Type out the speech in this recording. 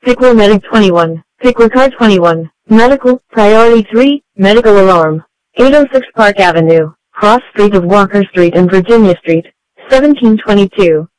Pickler Medic 21. Pickler Car 21. Medical, Priority 3, Medical Alarm. 806 Park Avenue, cross street of Walker Street and Virginia Street, 1722.